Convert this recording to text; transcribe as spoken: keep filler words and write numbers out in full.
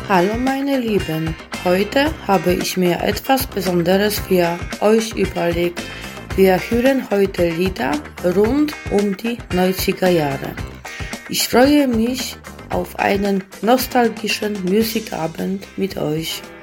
Hallo meine Lieben, heute habe ich mir etwas Besonderes für euch überlegt. Wir hören heute Lieder rund um die neunziger Jahre. Ich freue mich auf einen nostalgischen Musikabend mit euch.